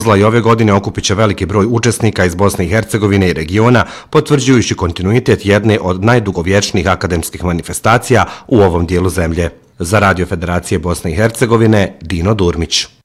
I ove godine okupit će veliki broj učesnika iz Bosne i Hercegovine i regiona, potvrđujući kontinuitet jedne od najdugovječnijih akademskih manifestacija u ovom dijelu zemlje. Za Radio Federacije Bosne i Hercegovine, Dino Durmić.